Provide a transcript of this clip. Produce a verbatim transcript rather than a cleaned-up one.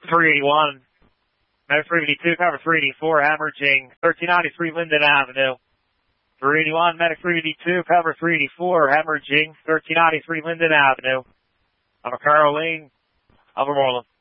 three eighty-one. Medic three eighty-two, cover three eighty-four, averaging thirteen ninety-three Linden Avenue. three eighty-one, Medic three eighty-two, cover three eighty-four, averaging thirteen ninety-three Linden Avenue. I'm a Caroline, Albemarle.